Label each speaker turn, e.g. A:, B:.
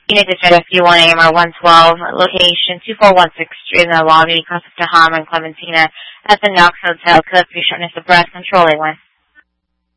A: Unit is at FD1 AMR 112, location 2416 Street in the lobby, Casa Tahama and Clementina, at the Knox Hotel. Code for shortness of breath, control A1.